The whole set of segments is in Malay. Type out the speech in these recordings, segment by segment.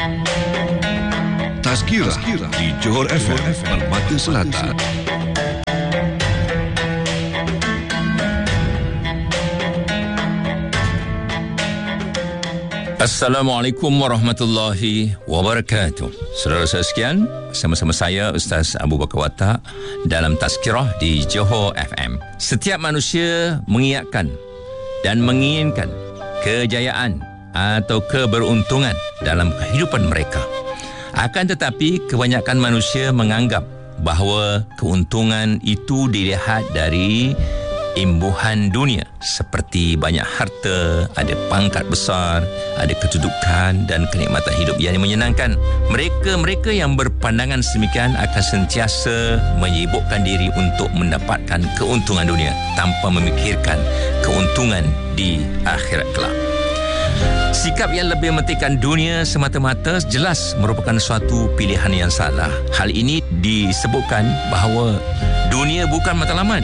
Tazkirah di Johor FM Permata Selatan. Assalamualaikum warahmatullahi wabarakatuh. Saudara sekalian, bersama-sama saya Ustaz Abu Bakar Watak dalam Tazkirah di Johor FM. Setiap manusia mengiyakan dan menginginkan kejayaan atau keberuntungan dalam kehidupan mereka. Akan tetapi kebanyakan manusia menganggap bahawa keuntungan itu dilihat dari imbuhan dunia, seperti banyak harta, ada pangkat besar, ada kedudukan dan kenikmatan hidup yang menyenangkan. Mereka yang berpandangan sedemikian akan sentiasa menyibukkan diri untuk mendapatkan keuntungan dunia tanpa memikirkan keuntungan di akhirat kelak. Sikap yang lebih mementingkan dunia semata-mata jelas merupakan suatu pilihan yang salah. Hal ini disebutkan bahawa dunia bukan matlamat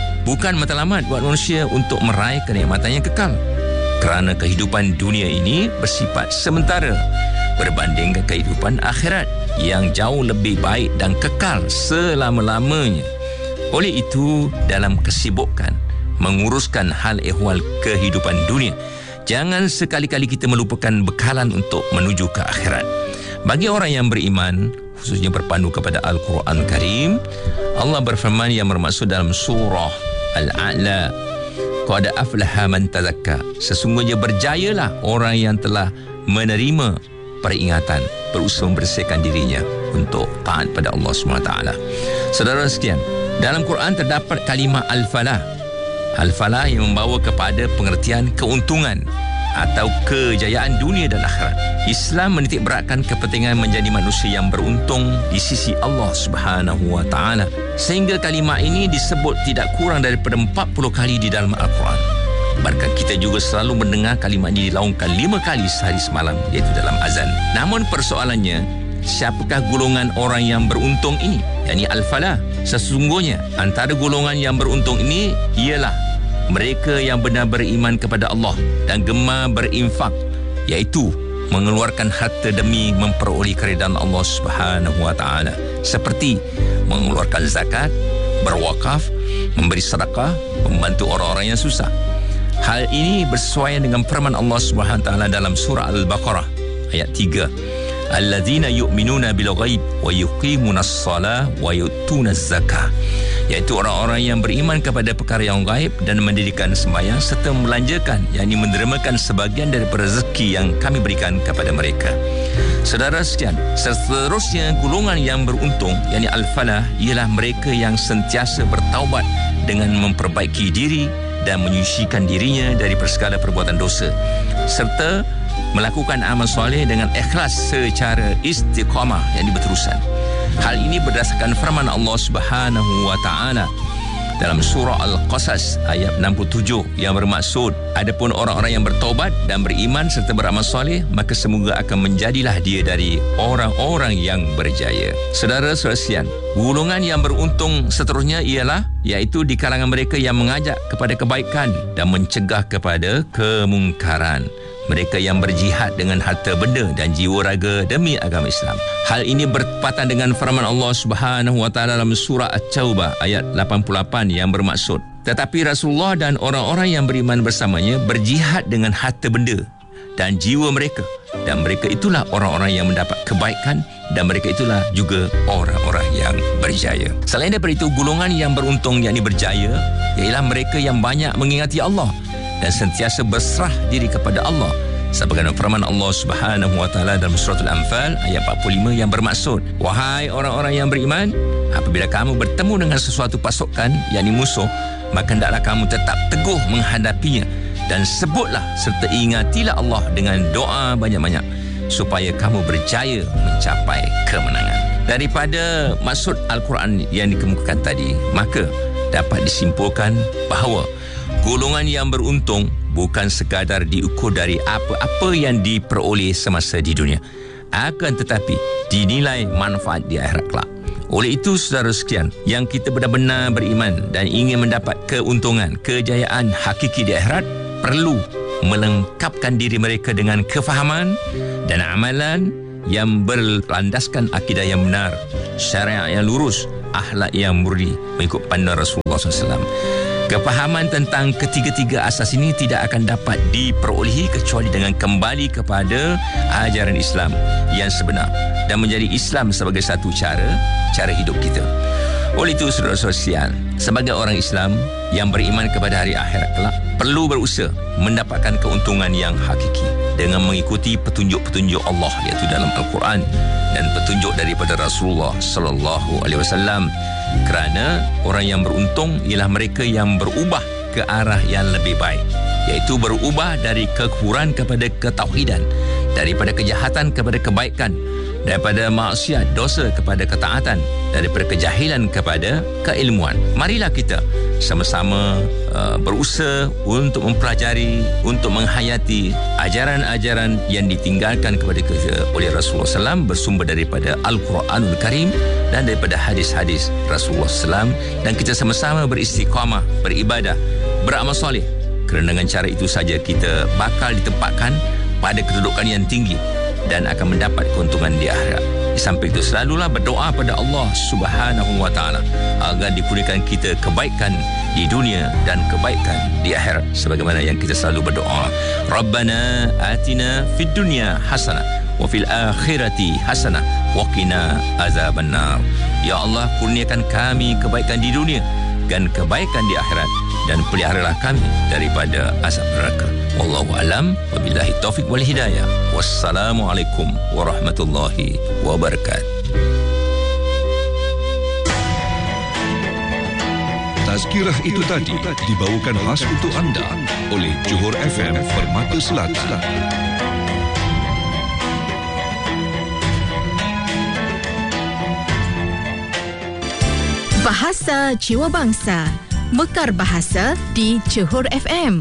buat manusia untuk meraih kenikmatan yang kekal. Kerana kehidupan dunia ini bersifat sementara berbanding kehidupan akhirat yang jauh lebih baik dan kekal selama-lamanya. Oleh itu, dalam kesibukan menguruskan hal ehwal kehidupan dunia, jangan sekali-kali kita melupakan bekalan untuk menuju ke akhirat. Bagi orang yang beriman, khususnya berpandu kepada Al-Quran Karim, Allah berfirman yang bermaksud dalam surah Al-A'la, qad aflaha man tazakka, sesungguhnya berjayalah orang yang telah menerima peringatan, berusaha membersihkan dirinya untuk taat pada Allah SWT. Saudara sekalian, dalam Quran terdapat kalimah Al-Falah. Al-Falah yang membawa kepada pengertian keuntungan atau kejayaan dunia dan akhirat. Islam menitik beratkan kepentingan menjadi manusia yang beruntung di sisi Allah Subhanahu wa taala, sehingga kalimah ini disebut tidak kurang daripada 40 kali di dalam Al-Quran. Bahkan kita juga selalu mendengar kalimah ini dilaungkan 5 kali sehari semalam, iaitu dalam azan. Namun persoalannya, siapakah golongan orang yang beruntung ini? yakni Al-Falah. Sesungguhnya antara golongan yang beruntung ini ialah mereka yang benar beriman kepada Allah dan gemar berinfak, iaitu mengeluarkan harta demi memperoleh keridaan Allah Subhanahu wa taala, seperti mengeluarkan zakat, berwakaf, memberi sedekah, membantu orang-orang yang susah. Hal ini bersesuaian dengan firman Allah Subhanahu wa taala dalam surah Al-Baqarah ayat 3. Alladzina yu'minuna bil ghaib wa yuqimunas shalah wa yu'tunaz zakah, iaitu orang-orang yang beriman kepada perkara yang gaib dan mendirikan sembahyang serta melanjarkan, yakni mendermakan sebahagian daripada rezeki yang kami berikan kepada mereka. Saudara sekalian, seterusnya golongan yang beruntung, yakni Al-Falah, ialah mereka yang sentiasa bertaubat dengan memperbaiki diri dan menyucikan dirinya dari segala perbuatan dosa, serta melakukan amal soleh dengan ikhlas secara istiqamah, yang berterusan. Hal ini berdasarkan firman Allah Subhanahu wa taala dalam surah Al-Qasas ayat 67 yang bermaksud, adapun orang-orang yang bertaubat dan beriman serta beramal soleh, maka semoga akan menjadilah dia dari orang-orang yang berjaya. Saudara-saudara sekalian, golongan yang beruntung seterusnya ialah, iaitu di kalangan mereka yang mengajak kepada kebaikan dan mencegah kepada kemungkaran. Mereka yang berjihad dengan harta benda dan jiwa raga demi agama Islam. Hal ini bertepatan dengan firman Allah Subhanahu wa taala dalam surah At-Taubah ayat 88 yang bermaksud, tetapi Rasulullah dan orang-orang yang beriman bersamanya berjihad dengan harta benda dan jiwa mereka, dan mereka itulah orang-orang yang mendapat kebaikan, dan mereka itulah juga orang-orang yang berjaya. Selain daripada itu, golongan yang beruntung, yakni berjaya, ialah mereka yang banyak mengingati Allah dan sentiasa berserah diri kepada Allah, sebagaimana firman Allah Subhanahu wa taala dalam surah Al-Anfal ayat 45 yang bermaksud, wahai orang-orang yang beriman, apabila kamu bertemu dengan sesuatu pasukan, yakni musuh, maka hendaklah kamu tetap teguh menghadapinya, dan sebutlah serta ingatilah Allah dengan doa banyak-banyak, supaya kamu berjaya mencapai kemenangan. Daripada maksud Al-Quran yang dikemukakan tadi, maka dapat disimpulkan bahawa golongan yang beruntung bukan sekadar diukur dari apa-apa yang diperoleh semasa di dunia, akan tetapi dinilai manfaat di akhirat kelak. Oleh itu, saudara sekalian, yang kita benar-benar beriman dan ingin mendapat keuntungan, kejayaan hakiki di akhirat, perlu melengkapkan diri mereka dengan kefahaman dan amalan yang berlandaskan akidah yang benar, syariat yang lurus, akhlak yang murni mengikut panduan Rasulullah SAW. Kefahaman tentang ketiga-tiga asas ini tidak akan dapat diperolehi kecuali dengan kembali kepada ajaran Islam yang sebenar dan menjadi Islam sebagai satu cara hidup kita. Oleh itu, saudara sosial, sebagai orang Islam yang beriman kepada hari akhirat kelak, perlu berusaha mendapatkan keuntungan yang hakiki dengan mengikuti petunjuk-petunjuk Allah, iaitu dalam Al-Quran, dan petunjuk daripada Rasulullah sallallahu alaihi wasallam. Kerana orang yang beruntung ialah mereka yang berubah ke arah yang lebih baik, iaitu berubah dari kekufuran kepada ketauhidan, daripada kejahatan kepada kebaikan, daripada maksiat dosa kepada ketaatan, daripada kejahilan kepada keilmuan. Marilah kita sama-sama berusaha untuk mempelajari, untuk menghayati ajaran-ajaran yang ditinggalkan kepada kita oleh Rasulullah SAW, bersumber daripada Al-Quranul Karim dan daripada hadis-hadis Rasulullah SAW, dan kita sama-sama beristiqamah, beribadah, beramal soleh. Kerana dengan cara itu saja kita bakal ditempatkan pada kedudukan yang tinggi dan akan mendapat keuntungan di akhirat. Di samping itu, selalulah berdoa pada Allah Subhanahu wa taala agar dikurniakan kita kebaikan di dunia dan kebaikan di akhirat, sebagaimana yang kita selalu berdoa, Rabbana atina fid dunya hasanah wa fil akhirati hasanah wa qina azabannar. Ya Allah, kurniakan kami kebaikan di dunia dan kebaikan di akhirat, dan peliharalah kami daripada azab neraka. Wallahu alam, wabillahi taufik wal hidayah. Wassalamualaikum warahmatullahi wabarakatuh. Tazkirah itu tadi dibawakan khas untuk anda oleh Johor FM Permata Selatan. Bahasa Jiwa Bangsa, Mekar Bahasa di Johor FM.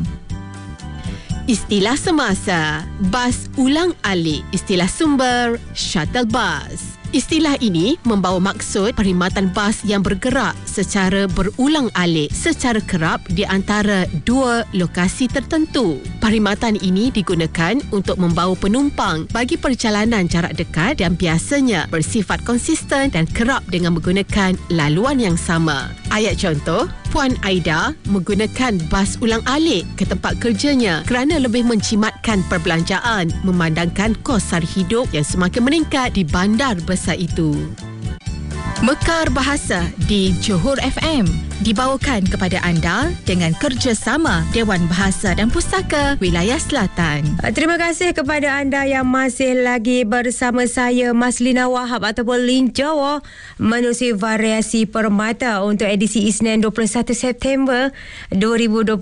Istilah semasa, bas ulang-alik. Istilah sumber, shuttle bus. Istilah ini membawa maksud perkhidmatan bas yang bergerak secara berulang-alik secara kerap di antara dua lokasi tertentu. Perkhidmatan ini digunakan untuk membawa penumpang bagi perjalanan jarak dekat dan biasanya bersifat konsisten dan kerap dengan menggunakan laluan yang sama. Ayat contoh, Puan Aida menggunakan bas ulang-alik ke tempat kerjanya kerana lebih menjimatkan perbelanjaan memandangkan kos sara hidup yang semakin meningkat di bandar besar itu. Mekar Bahasa di Johor FM dibawakan kepada anda dengan kerjasama Dewan Bahasa dan Pustaka Wilayah Selatan. Terima kasih kepada anda yang masih lagi bersama saya, Maslina Wahab ataupun Lin Jawa, menerusi variasi permata untuk edisi Isnin 21 September 2026,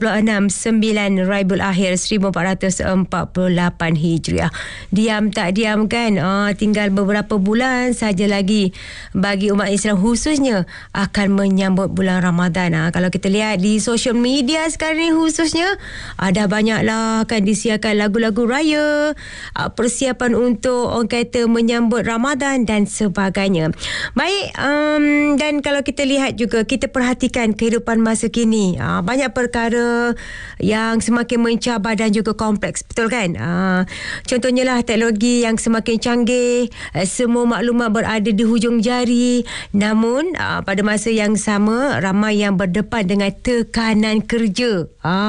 9 Rabiul Akhir 1448 Hijriah. Diam tak diam kan, tinggal beberapa bulan saja lagi bagi umat Islam khususnya akan menyambut bulan Ramadan. Kalau kita lihat di social media sekarang ni khususnya, ada banyaklah akan disiarkan lagu-lagu raya, persiapan untuk orang kata menyambut Ramadan dan sebagainya. Baik, dan kalau kita lihat juga, kita perhatikan kehidupan masa kini, banyak perkara yang semakin mencabar dan juga kompleks, betul kan? Contohnya lah teknologi yang semakin canggih, semua maklumat berada di hujung jari. Namun pada masa yang sama, ramai yang berdepan dengan tekanan kerja,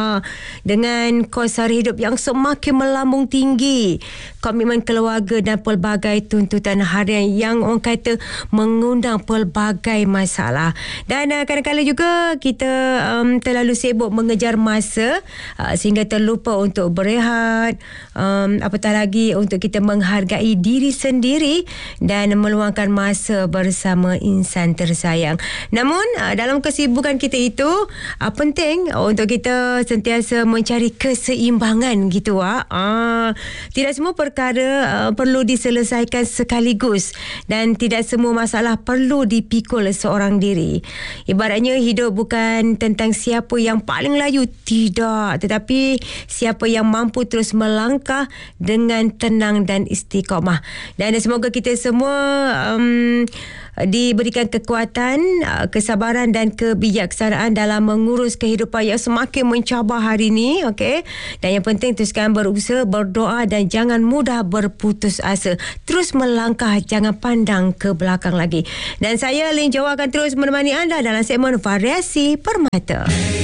dengan kos sara hidup yang semakin melambung tinggi, komitmen keluarga dan pelbagai tuntutan harian yang orang kata mengundang pelbagai masalah. Dan kadang-kadang juga kita terlalu sibuk mengejar masa sehingga terlupa untuk berehat, apatah lagi untuk kita menghargai diri sendiri dan meluangkan masa bersama insan tersayang. Namun dalam kesibukan kita itu, penting untuk kita sentiasa mencari keseimbangan gitu. Tidak semua perkara perlu diselesaikan sekaligus dan tidak semua masalah perlu dipikul seorang diri. Ibaratnya hidup bukan tentang siapa yang paling layu, tidak, tetapi siapa yang mampu terus melangkah dengan tenang dan istiqamah. Dan semoga kita semua diberikan kekuatan, kesabaran dan kebijaksanaan dalam mengurus kehidupan yang semakin mencabar hari ini, okey. Dan yang penting teruskan berusaha, berdoa dan jangan mudah berputus asa. Terus melangkah, jangan pandang ke belakang lagi. Dan saya Lin Jawa akan terus menemani anda dalam segmen Variasi Permata.